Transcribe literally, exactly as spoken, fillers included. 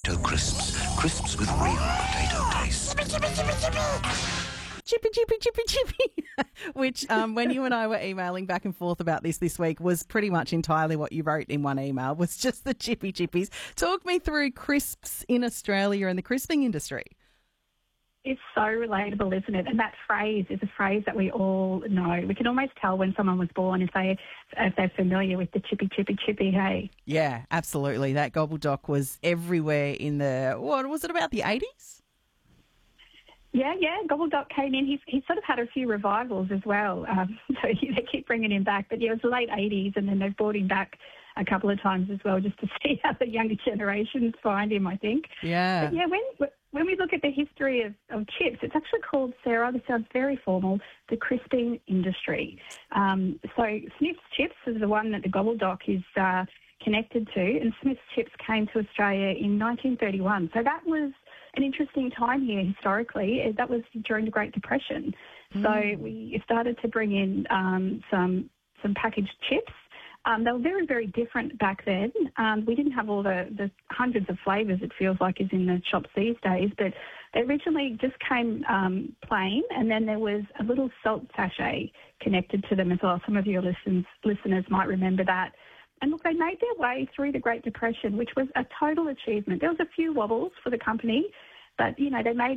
potato crisps. Crisps with real potato taste. Chippy, chippy, chippy, chippy, which um, when you and I were emailing back and forth about this this week was pretty much entirely what you wrote in one email, was just the chippy chippies. Talk me through crisps in Australia and the crisping industry. It's so relatable, isn't it? And that phrase is a phrase that we all know. We can almost tell when someone was born if, they, if they're familiar with the chippy, chippy, chippy, hey? Yeah, absolutely. That gobbledoc was everywhere in the, what was it, about the eighties? Yeah, yeah, Gobbledoc came in. He's, he's sort of had a few revivals as well, um, so they keep bringing him back. But yeah, it was the late eighties, and then they've brought him back a couple of times as well, just to see how the younger generations find him, I think. Yeah. But yeah, when when we look at the history of, of chips, it's actually called, Sarah, this sounds very formal, the crisping industry. Um, so Smith's Chips is the one that the Gobbledoc is uh, connected to, and Smith's Chips came to Australia in nineteen thirty-one. So that was an interesting time here historically. That was during the Great Depression. Mm. So we started to bring in um, some some packaged chips. Um, they were very, very different back then. Um, we didn't have all the, the hundreds of flavours it feels like is in the shops these days, but they originally just came um, plain, and then there was a little salt sachet connected to them as well. Some of your listens, listeners might remember that. And look, they made their way through the Great Depression, which was a total achievement. There was a few wobbles for the company, but, you know, they made